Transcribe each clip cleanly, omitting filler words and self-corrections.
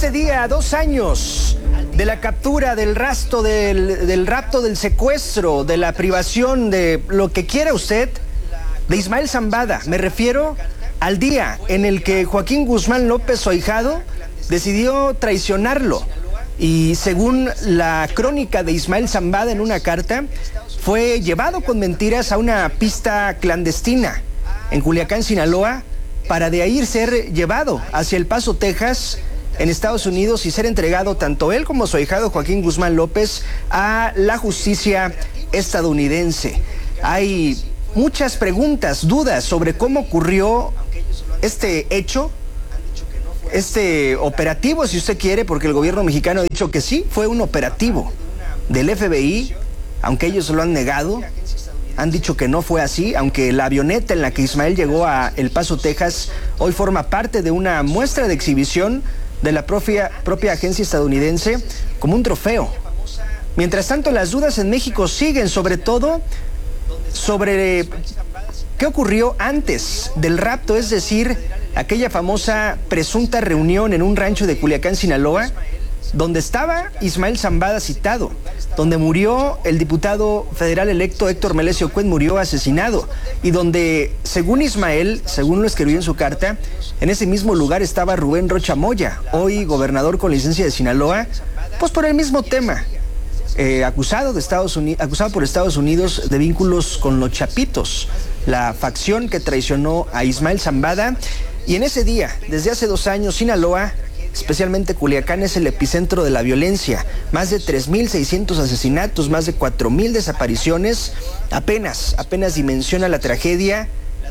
este día, 2 años de la captura, del rapto, del secuestro, de la privación, de lo que quiera usted, de Ismael Zambada. Me refiero al día en el que Joaquín Guzmán López, su ahijado, decidió traicionarlo. Y según la crónica de Ismael Zambada en una carta, fue llevado con mentiras a una pista clandestina en Culiacán, Sinaloa, para de ahí ser llevado hacia El Paso, Texas, en Estados Unidos, y ser entregado tanto él como su ahijado Joaquín Guzmán López a la justicia estadounidense. Hay muchas preguntas, dudas sobre cómo ocurrió este hecho, este operativo, si usted quiere, porque el gobierno mexicano ha dicho que sí, fue un operativo del FBI, aunque ellos lo han negado. Han dicho que no fue así, aunque la avioneta en la que Ismael llegó a El Paso, Texas, hoy forma parte de una muestra de exhibición de la propia agencia estadounidense como un trofeo. Mientras tanto, las dudas en México siguen, sobre todo sobre qué ocurrió antes del rapto, es decir, aquella famosa presunta reunión en un rancho de Culiacán, Sinaloa, donde estaba Ismael Zambada citado, donde murió el diputado federal electo Héctor Melesio Cuen, murió asesinado, y donde, según Ismael, según lo escribió en su carta, en ese mismo lugar estaba Rubén Rocha Moya, hoy gobernador con licencia de Sinaloa, pues por el mismo tema, acusado por Estados Unidos de vínculos con los Chapitos, la facción que traicionó a Ismael Zambada. Y en ese día, desde hace 2 años, Sinaloa, especialmente Culiacán, es el epicentro de la violencia. Más de 3.600 asesinatos, más de 4.000 desapariciones. Apenas dimensiona la tragedia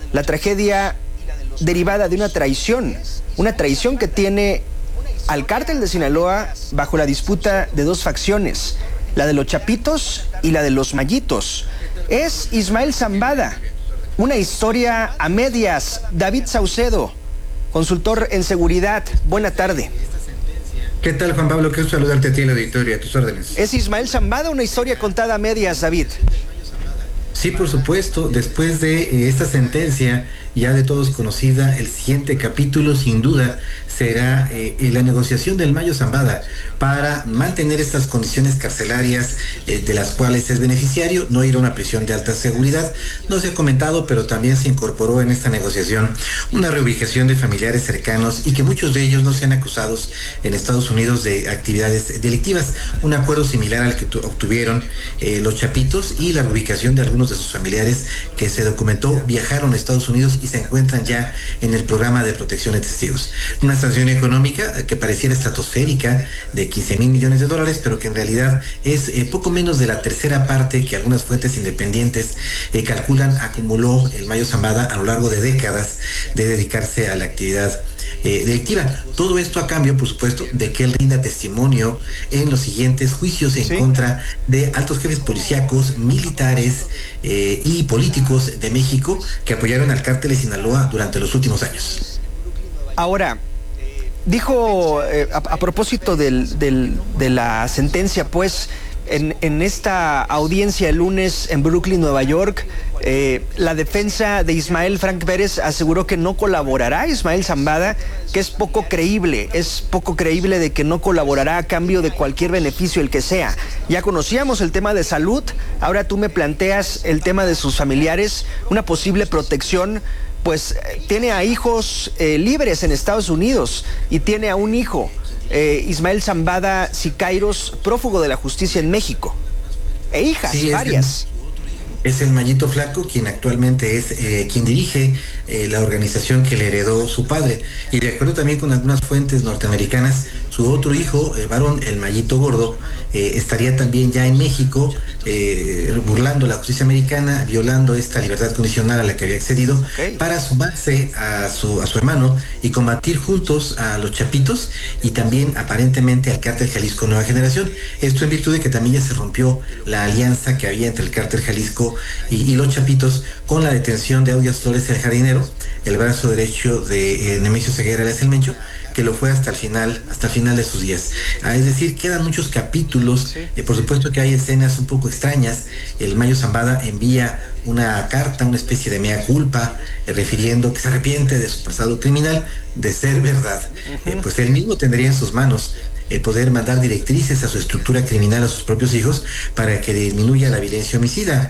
derivada de una traición que tiene al cártel de Sinaloa bajo la disputa de 2 facciones, la de los Chapitos y la de los Mayitos. Es Ismael Zambada, una historia a medias. David Saucedo, consultor en seguridad, buena tarde. ¿Qué tal, Juan Pablo? Qué gusto saludarte a ti, la auditorio, a tus órdenes. ¿Es Ismael Zambada una historia contada a medias, David? Sí, por supuesto. Después de esta sentencia, ya de todos conocida, el siguiente capítulo, sin duda, será la negociación del Mayo Zambada para mantener estas condiciones carcelarias de las cuales es beneficiario, no ir a una prisión de alta seguridad. No se ha comentado, pero también se incorporó en esta negociación una reubicación de familiares cercanos y que muchos de ellos no sean acusados en Estados Unidos de actividades delictivas. Un acuerdo similar al que obtuvieron los Chapitos, y la reubicación de algunos de sus familiares que se documentó viajaron a Estados Unidos y se encuentran ya en el programa de protección de testigos. Una sanción económica que pareciera estratosférica de $15,000 millones, pero que en realidad es poco menos de la tercera parte que algunas fuentes independientes calculan acumuló el Mayo Zambada a lo largo de décadas de dedicarse a la actividad delictiva. Todo esto a cambio, por supuesto, de que él rinda testimonio en los siguientes juicios en contra de altos jefes policíacos, militares y políticos de México que apoyaron al cártel de Sinaloa durante los últimos años. Ahora, dijo, a propósito de la sentencia, pues, en esta audiencia el lunes en Brooklyn, Nueva York, la defensa de Ismael Frank Pérez aseguró que no colaborará Ismael Zambada, que es poco creíble de que no colaborará a cambio de cualquier beneficio, el que sea. Ya conocíamos el tema de salud, ahora tú me planteas el tema de sus familiares, una posible protección. Pues tiene a hijos libres en Estados Unidos y tiene a un hijo, Ismael Zambada Siqueiros, prófugo de la justicia en México, e hijas, sí, varias. Es el Mayito Flaco, quien actualmente es quien dirige la organización que le heredó su padre. Y de acuerdo también con algunas fuentes norteamericanas, su otro hijo, varón, el Mayito Gordo, estaría también ya en México, burlando la justicia americana, violando esta libertad condicional a la que había accedido, para sumarse a su hermano y combatir juntos a los Chapitos y también aparentemente al cártel Jalisco Nueva Generación. Esto en virtud de que también ya se rompió la alianza que había entre el cártel Jalisco y los Chapitos, con la detención de Audias Flores el Jardinero, el brazo derecho de Nemesio Ceguera alias El Mencho, que lo fue hasta el final de sus días. Es decir, quedan muchos capítulos. Por supuesto que hay escenas un poco extrañas. El Mayo Zambada envía una carta, una especie de mea culpa, refiriendo que se arrepiente de su pasado criminal. De ser verdad, pues él mismo tendría en sus manos el poder mandar directrices a su estructura criminal, a sus propios hijos, para que disminuya la violencia homicida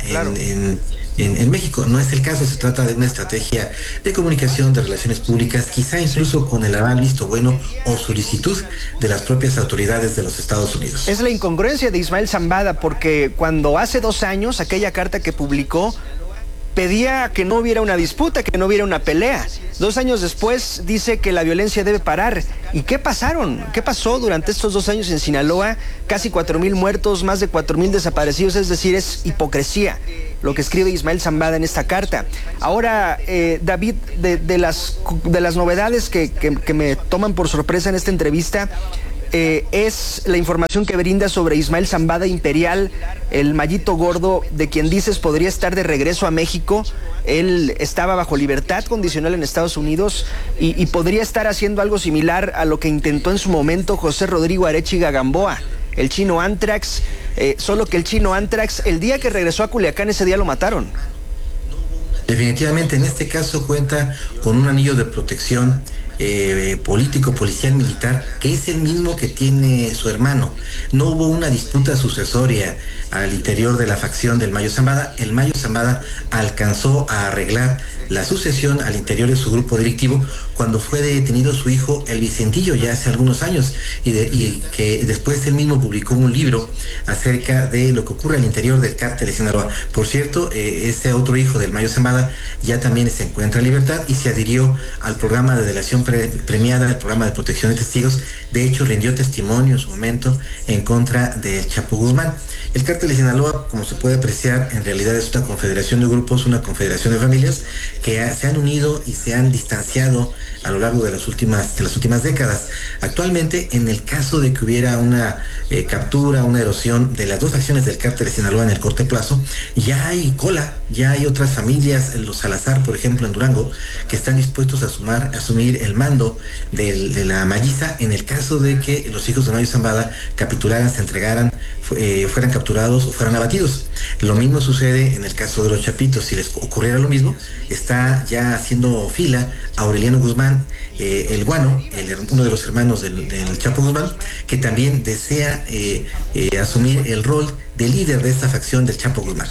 en México. No es el caso, se trata de una estrategia de comunicación, de relaciones públicas, quizá incluso con el aval, visto bueno o solicitud de las propias autoridades de los Estados Unidos. Es la incongruencia de Ismael Zambada, porque cuando hace 2 años, aquella carta que publicó pedía que no hubiera una disputa, que no hubiera una pelea. 2 años después dice que la violencia debe parar. ¿Y qué pasaron? ¿Qué pasó durante estos 2 años en Sinaloa? Casi 4,000 muertos, más de 4,000 desaparecidos. Es decir, es hipocresía lo que escribe Ismael Zambada en esta carta. Ahora, David, de las novedades que me toman por sorpresa en esta entrevista, es la información que brinda sobre Ismael Zambada Imperial, el Mayito Gordo, de quien dices podría estar de regreso a México. Él estaba bajo libertad condicional en Estados Unidos y podría estar haciendo algo similar a lo que intentó en su momento José Rodrigo Arechiga Gamboa, el chino Antrax, solo que el chino Antrax, el día que regresó a Culiacán, ese día lo mataron. Definitivamente, en este caso cuenta con un anillo de protección político, policial, militar, que es el mismo que tiene su hermano. No hubo una disputa sucesoria al interior de la facción del Mayo Zambada. El Mayo Zambada alcanzó a arreglar la sucesión al interior de su grupo delictivo cuando fue detenido su hijo, el Vicentillo, ya hace algunos años, y que después él mismo publicó un libro acerca de lo que ocurre al interior del cártel de Sinaloa. Por cierto, este otro hijo del Mayo Zambada ya también se encuentra en libertad y se adhirió al programa de delación premiada, el programa de protección de testigos. De hecho, rindió testimonio en su momento en contra del Chapo Guzmán. El cártel de Sinaloa, como se puede apreciar, en realidad es una confederación de grupos, una confederación de familias que se han unido y se han distanciado a lo largo de las últimas décadas. Actualmente, en el caso de que hubiera una captura, una erosión de las 2 acciones del cártel de Sinaloa en el corto plazo, ya hay cola, ya hay otras familias, los Salazar, por ejemplo, en Durango, que están dispuestos a asumir el mando de la Mayiza en el caso de que los hijos de Mayo Zambada capitularan, se entregaran, fueran capturados o fueran abatidos. Lo mismo sucede en el caso de los Chapitos. Si les ocurriera lo mismo, está ya haciendo fila Aureliano Guzmán, el Guano, uno de los hermanos del Chapo Guzmán, que también desea asumir el rol de líder de esta facción del Chapo Guzmán.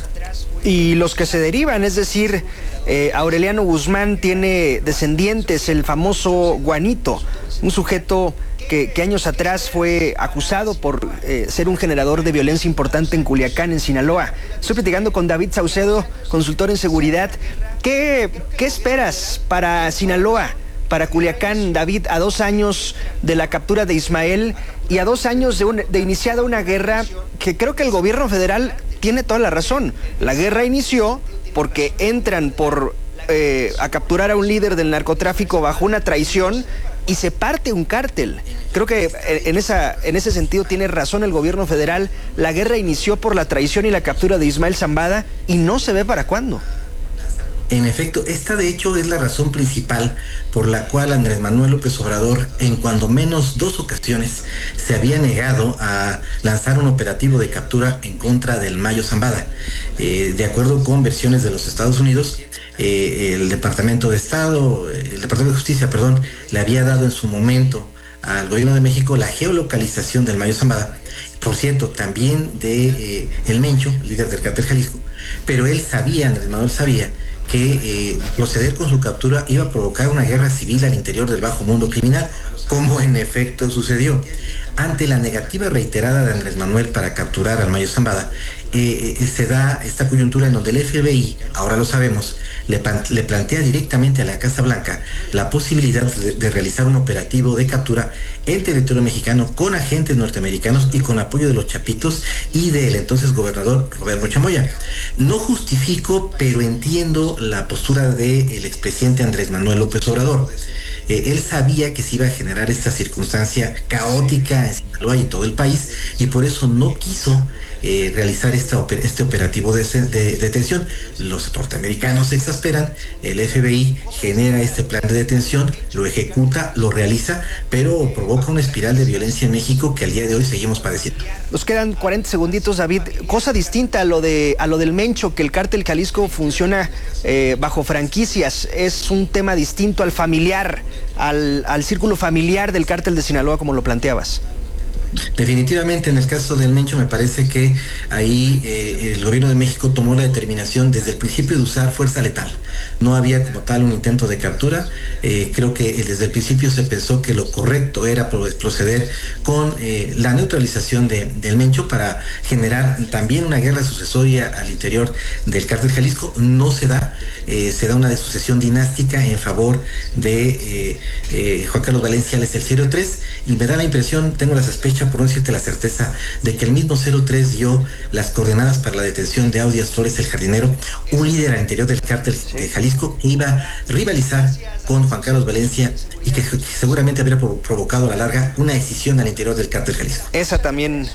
Y los que se derivan, es decir, Aureliano Guzmán tiene descendientes, el famoso Guanito, un sujeto que años atrás fue acusado por ser un generador de violencia importante en Culiacán, en Sinaloa. Estoy platicando con David Saucedo, consultor en seguridad. ¿Qué esperas para Sinaloa, para Culiacán, David, a 2 años de la captura de Ismael y a 2 años de iniciada una guerra que creo que el gobierno federal tiene toda la razón? La guerra inició porque entran a capturar a un líder del narcotráfico bajo una traición y se parte un cártel. Creo que en ese sentido tiene razón el gobierno federal. La guerra inició por la traición y la captura de Ismael Zambada y no se ve para cuándo. En efecto, esta de hecho es la razón principal por la cual Andrés Manuel López Obrador, en cuando menos 2 ocasiones, se había negado a lanzar un operativo de captura en contra del Mayo Zambada. De acuerdo con versiones de los Estados Unidos, el Departamento de Justicia, le había dado en su momento al gobierno de México la geolocalización del Mayo Zambada, por cierto, también de El Mencho, líder del cártel Jalisco, pero Andrés Manuel sabía que proceder con su captura iba a provocar una guerra civil al interior del bajo mundo criminal, como en efecto sucedió. Ante la negativa reiterada de Andrés Manuel para capturar al Mayo Zambada, se da esta coyuntura en donde el FBI, ahora lo sabemos, le plantea directamente a la Casa Blanca la posibilidad de realizar un operativo de captura en territorio mexicano con agentes norteamericanos y con apoyo de los Chapitos y del entonces gobernador Roberto Chamoya. No justifico, pero entiendo la postura del expresidente Andrés Manuel López Obrador. Él sabía que se iba a generar esta circunstancia caótica en Sinaloa y en todo el país, y por eso no quiso realizar este operativo de detención. Los norteamericanos se exasperan, el FBI genera este plan de detención, lo ejecuta, lo realiza, pero provoca una espiral de violencia en México que al día de hoy seguimos padeciendo. Nos quedan 40 segunditos, David. Cosa distinta a lo del Mencho, que el cártel Jalisco funciona bajo franquicias. Es un tema distinto al familiar, al círculo familiar del cártel de Sinaloa, como lo planteabas. Definitivamente, en el caso del Mencho, me parece que ahí el gobierno de México tomó la determinación desde el principio de usar fuerza letal. No había como tal un intento de captura. Creo que desde el principio se pensó que lo correcto era proceder con la neutralización del Mencho para generar también una guerra sucesoria al interior del cártel Jalisco. No se da. Se da una sucesión dinástica en favor de Juan Carlos Valencia, alias el 03, y me da la impresión, tengo la sospecha, por no decirte la certeza, de que el mismo 03 dio las coordenadas para la detención de Audias Flores, el jardinero, un líder al interior del cártel de Jalisco que iba a rivalizar con Juan Carlos Valencia y que seguramente habría provocado a la larga una decisión al interior del cártel Jalisco. Esa también